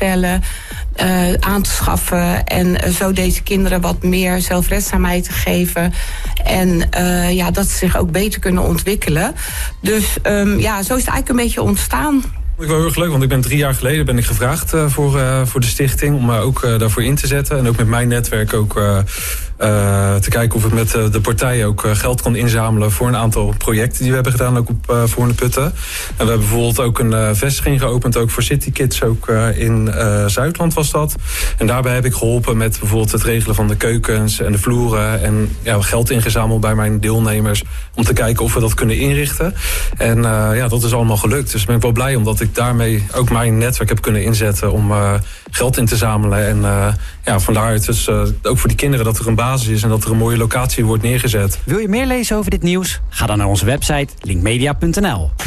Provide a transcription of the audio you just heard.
stellen, aan te schaffen. En zo deze kinderen wat meer zelfredzaamheid te geven. En dat ze zich ook beter kunnen ontwikkelen. Dus zo is het eigenlijk een beetje ontstaan. Ik wel heel erg leuk, want ik ben 3 jaar geleden gevraagd voor de stichting om me ook daarvoor in te zetten. En ook met mijn netwerk ook te kijken of ik met de partijen ook geld kon inzamelen voor een aantal projecten die we hebben gedaan, ook op Voorne-Putten. En we hebben bijvoorbeeld ook een vestiging geopend, ook voor City Kids, ook in Zuidland was dat. En daarbij heb ik geholpen met bijvoorbeeld het regelen van de keukens en de vloeren. En geld ingezameld bij mijn deelnemers om te kijken of we dat kunnen inrichten. En dat is allemaal gelukt. Dus ben ik wel blij omdat ik daarmee ook mijn netwerk heb kunnen inzetten om geld in te zamelen. En van daaruit dus ook voor die kinderen dat er een basis is en dat er een mooie locatie wordt neergezet. Wil je meer lezen over dit nieuws? Ga dan naar onze website linkmedia.nl.